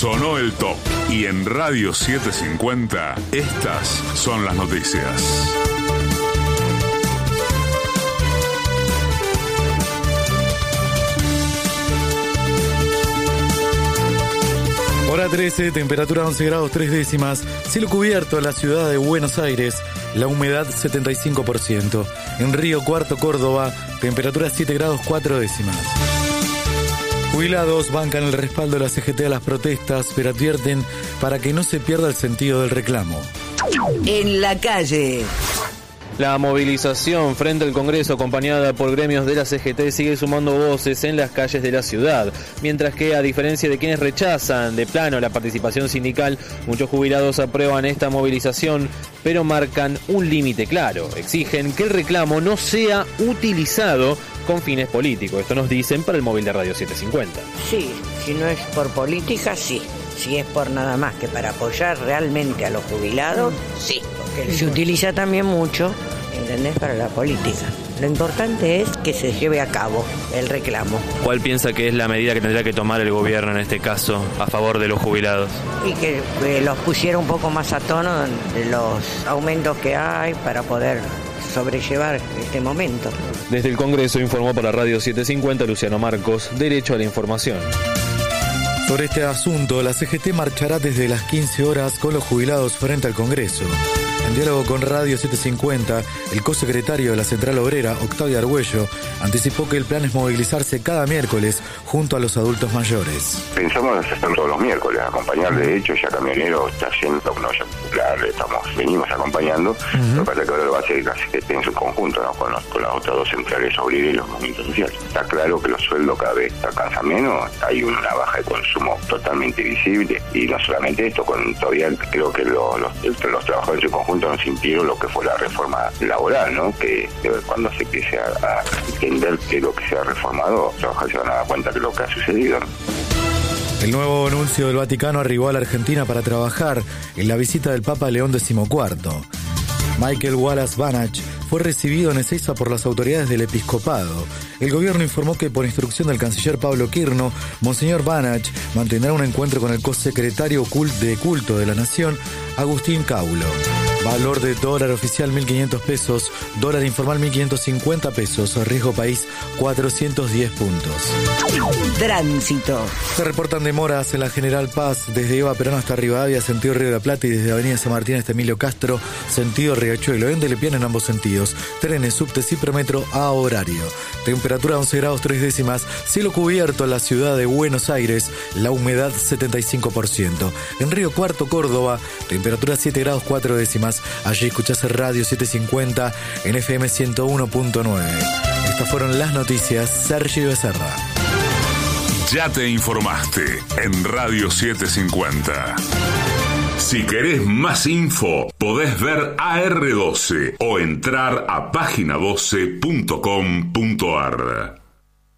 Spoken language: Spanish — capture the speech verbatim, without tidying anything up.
Sonó el top. Y en Radio setecientos cincuenta, estas son las noticias. Hora trece, temperatura once grados tres décimas, cielo cubierto en la ciudad de Buenos Aires, la humedad setenta y cinco por ciento. En Río Cuarto, Córdoba, temperatura siete grados cuatro décimas. Jubilados bancan el respaldo de la C G T a las protestas, pero advierten para que no se pierda el sentido del reclamo. En la calle. La movilización frente al Congreso, acompañada por gremios de la C G T, sigue sumando voces en las calles de la ciudad, mientras que, a diferencia de quienes rechazan de plano la participación sindical, muchos jubilados aprueban esta movilización, pero marcan un límite claro. Exigen que el reclamo no sea utilizado con fines políticos. Esto nos dicen para el móvil de Radio setecientos cincuenta. Sí, si no es por política, sí. Si es por nada más que para apoyar realmente a los jubilados, sí. Porque se utiliza también mucho, ¿entendés?, para la política. Lo importante es que se lleve a cabo el reclamo. ¿Cuál piensa que es la medida que tendrá que tomar el gobierno en este caso a favor de los jubilados? Y que eh, los pusiera un poco más a tono de los aumentos que hay para poder sobrellevar este momento. Desde el Congreso informó para Radio setecientos cincuenta Luciano Marcos, Derecho a la Información. Sobre este asunto, la C G T marchará desde las quince horas con los jubilados frente al Congreso. En diálogo con Radio setecientos cincuenta, el cosecretario de la Central Obrera, Octavio Argüello, anticipó que el plan es movilizarse cada miércoles junto a los adultos mayores. Pensamos en hacer todos los miércoles, acompañar. De hecho, ya Camionero está haciendo una olla popular, estamos, venimos acompañando. Uh-huh. Lo que pasa es que ahora lo va a hacer la C G T en su conjunto, ¿no?, con, los, con las otras dos centrales obreras y los movimientos sociales. Está claro que los sueldos cada vez alcanzan menos, hay una baja de consumo totalmente visible, y no solamente esto, con todavía creo que los, los, los trabajadores en su conjunto no sintieron lo que fue la reforma laboral, ¿no? Que cuando se empiece a, a entender que lo que se ha reformado, los trabajadores se van a dar cuenta de lo que ha sucedido, ¿no? El nuevo nuncio del Vaticano arribó a la Argentina para trabajar en la visita del Papa León decimocuarto. Michael Wallace Banach fue recibido en Ezeiza por las autoridades del episcopado. El gobierno informó que, por instrucción del canciller Pablo Quirno, Monseñor Banach mantendrá un encuentro con el cosecretario de culto de la Nación, Agustín Caulo. Valor de dólar oficial mil quinientos pesos, dólar informal mil quinientos cincuenta pesos, riesgo país cuatrocientos diez puntos. Tránsito. Se reportan demoras en la General Paz desde Eva Perón hasta Rivadavia, sentido Río de la Plata, y desde Avenida San Martín hasta Emilio Castro, sentido Riachuelo. En Delepiane en ambos sentidos. Trenes, subtes y premetro a horario. Temperatura once grados tres décimas, cielo cubierto en la ciudad de Buenos Aires, la humedad setenta y cinco por ciento. En Río Cuarto, Córdoba, temperatura siete grados cuatro décimas. Allí escuchás Radio setecientos cincuenta en F M ciento uno punto nueve. Estas fueron las noticias. Sergio Becerra. Ya te informaste en Radio setecientos cincuenta. Si querés más info, podés ver A R doce o entrar a página doce punto com punto ar.